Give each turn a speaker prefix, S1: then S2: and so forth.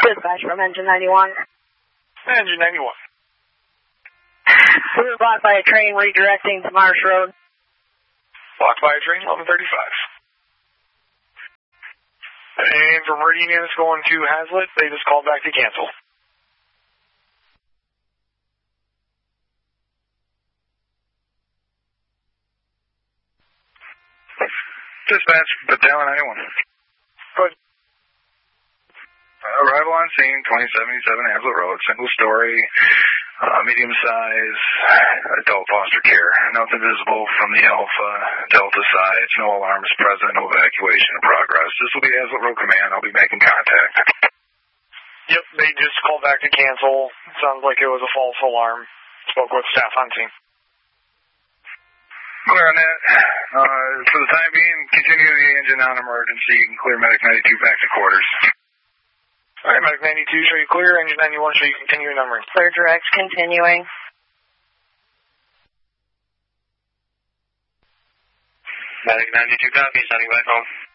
S1: Dispatch from Engine 91.
S2: Engine 91.
S1: We were blocked by a train redirecting to Marsh Road.
S2: Blocked by a train, 1135. And from Meridian units going to Hazlet, they just called back to cancel.
S3: Dispatch, Battalion 91.
S2: Good.
S3: Arrival on scene, 2077 Hazlet Road, single story, medium size, adult foster care. Nothing visible from the Alpha Delta sides, no alarms present, no evacuation in progress. This will be Hazlet Road Command. I'll be making contact.
S2: Yep, they just called back to cancel. Sounds like it was a false alarm. Spoke with staff on scene.
S3: Clear on that. For the time being, continue the engine on emergency. You can clear Medic 92 back to quarters.
S2: All right, Medic 92, show you clear. Engine 91, show you continue numbering.
S1: Clear direct, continuing.
S3: Medic 92 copy, standing back home.